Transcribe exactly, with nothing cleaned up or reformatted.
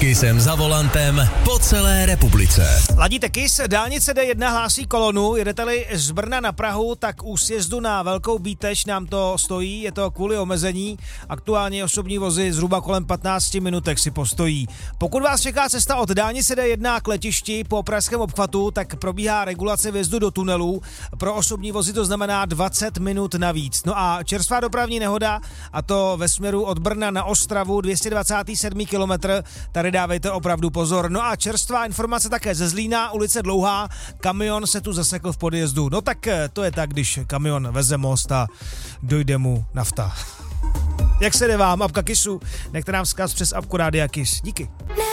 Kissem za volantem po celé republice. Ladíte Kiss, dálnice D jedna hlásí kolonu, jedete-li z Brna na Prahu, tak u sjezdu na Velkou Bíteš nám to stojí, je to kvůli omezení, aktuálně osobní vozy zhruba kolem patnáct minutek si postojí. Pokud vás čeká cesta od dálnice D jedna k letišti po pražském obchvatu, tak probíhá regulace vjezdu do tunelů, pro osobní vozy to znamená dvacet minut navíc. No a čerstvá dopravní nehoda, a to ve směru od Brna na Ostravu dvě stě dvacet sedm kilometr, tady dávejte opravdu pozor. No a čerstvá informace také ze Zlína, ulice Dlouhá, kamion se tu zasekl v podjezdu. No tak to je tak, když kamion veze most a dojde mu nafta. Jak se jde vám, apka Kissu? Nechte nám vzkaz přes apku Rádia Kiss. Díky.